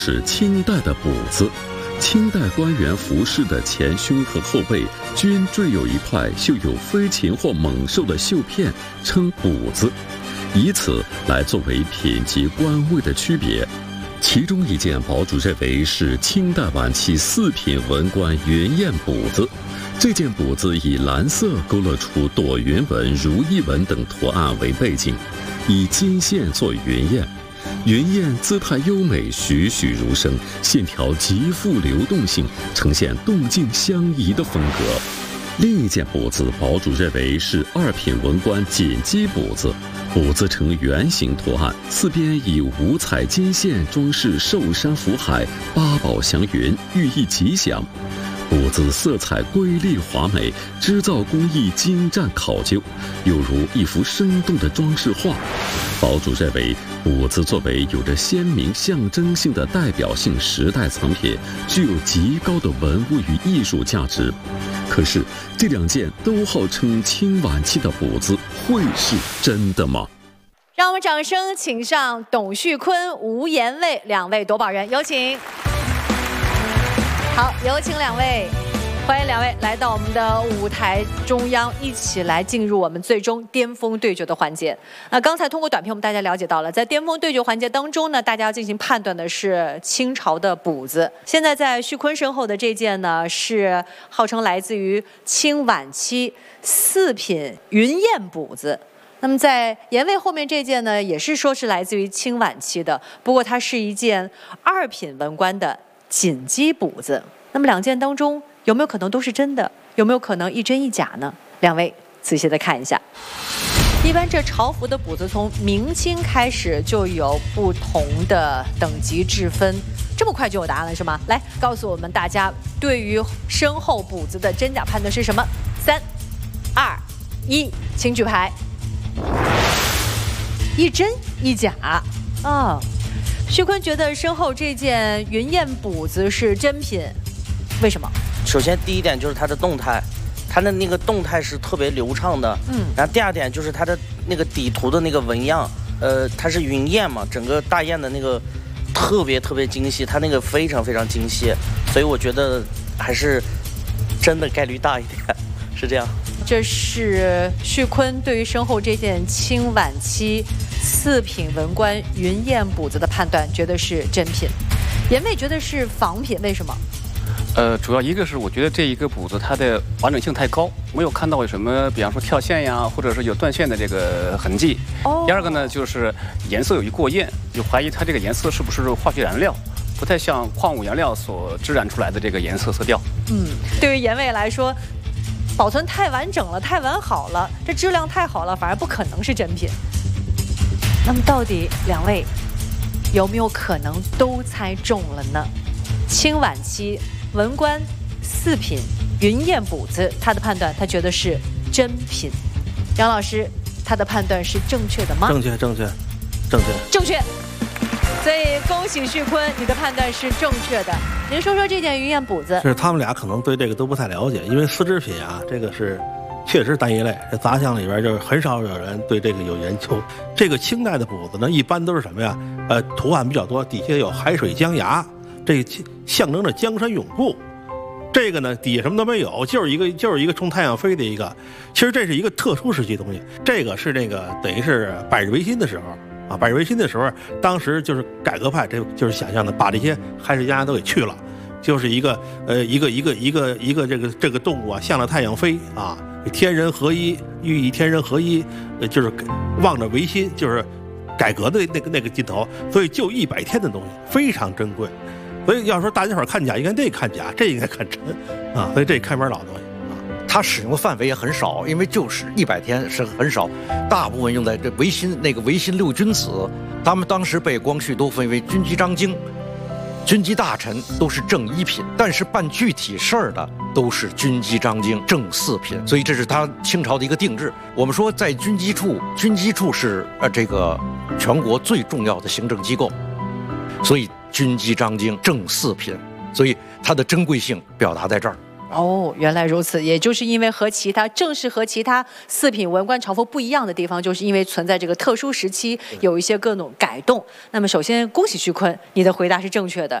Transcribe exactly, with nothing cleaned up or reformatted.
是清代的补子。清代官员服饰的前胸和后背均缀有一块绣有飞禽或猛兽的绣片，称补子，以此来作为品级官位的区别。其中一件堡主认为是清代晚期四品文官云雁补子。这件补子以蓝色勾勒出朵云纹、如意纹等图案为背景，以金线做云雁。云雁姿态优美，栩栩如生，线条极富流动性，呈现动静相宜的风格。另一件补子，堡主认为是二品文官锦鸡补子。补子呈圆形图案，四边以五彩金线装饰寿山福海、八宝祥云，寓意吉祥。补子色彩瑰丽华美，织造工艺精湛考究，犹如一幅生动的装饰画。堡主认为，补子作为有着鲜明象征性的代表性时代藏品，具有极高的文物与艺术价值。可是，这两件都号称清晚期的补子，会是真的吗？ 让我们掌声请上董旭坤、吴延卫两位夺宝人，有请。好，有请两位，欢迎两位来到我们的舞台中央，一起来进入我们最终巅峰对决的环节。那刚才通过短片，我们大家了解到了，在巅峰对决环节当中呢，大家要进行判断的是清朝的补子。现在在旭坤身后的这件呢，是号称来自于清晚期四品云雁补子。那么在延卫后面这件呢，也是说是来自于清晚期的，不过它是一件二品文官的锦鸡补子。那么两件当中有没有可能都是真的？有没有可能一真一假呢？两位仔细的看一下。一般这朝服的补子从明清开始就有不同的等级制分，这么快就有答案了是吗？来告诉我们大家，对于身后补子的真假判断是什么？三、二、一，请举牌。一真一假啊！旭坤觉得身后这件云雁补子是真品，为什么？ 首先第一点就是它的动态，它的那个动态是特别流畅的，嗯。然后第二点就是它的那个底图的那个纹样，呃，它是云雁嘛，整个大雁的那个特别特别精细，它那个非常非常精细，所以我觉得还是真的概率大一点，是这样。 这是旭坤对于身后这件清晚期四品文官云雁补子的判断，觉得是真品。延卫觉得是仿品，为什么？ 呃，主要一个是我觉得这一个补子它的完整性太高，没有看到有什么，比方说跳线呀，或者是有断线的这个痕迹。哦。第二个呢，就是颜色有一过艳，就怀疑它这个颜色是不是化学燃料，不太像矿物原料所织染出来的这个颜色色调。 嗯，对于延卫来说，保存太完整了，太完好了，这质量太好了，反而不可能是真品。那么到底两位有没有可能都猜中了呢？清晚期文官四品云雁补子，他的判断他觉得是真品。杨老师，他的判断是正确的吗？ 正确，正确，正确， 正确。所以恭喜旭坤，你的判断是正确的。您说说这件云雁补子。 是他们俩可能对这个都不太了解，因为丝织品啊，这个是确实单一类，这杂项里边就是很少有人对这个有研究。这个清代的补子呢，一般都是什么呀？呃，图案比较多，底下有海水江崖，这象征着江山永固。这个呢，底下什么都没有，就是一个就是一个冲太阳飞的一个。其实这是一个特殊时期的东西，这个是这个等于是百日维新的时候。啊，百日维新的时候，当时就是改革派，这就是想象的，把这些海水家都给去了，就是一个呃一个一个一个一个这个这个动物啊，向着太阳飞啊，天人合一，寓意天人合一，呃，就是望着维新，就是改革的那个那个劲头，所以就一百天的东西非常珍贵，所以要说大家伙看假，应该这看假，这应该看真啊，所以这看门老东西。 它使用的范围也很少，因为就是一百天是很少，大部分用在这维新那个维新六君子，他们当时被光绪都分为军机章京，军机大臣都是正一品，但是办具体事儿的都是军机章京正四品，所以这是他清朝的一个定制。我们说在军机处，军机处是呃这个全国最重要的行政机构，所以军机章京正四品，所以它的珍贵性表达在这儿。 哦，原来如此，也就是因为和其他正是和其他四品文官朝服不一样的地方，就是因为存在这个特殊时期有一些各种改动。那么首先恭喜徐坤，你的回答是正确的。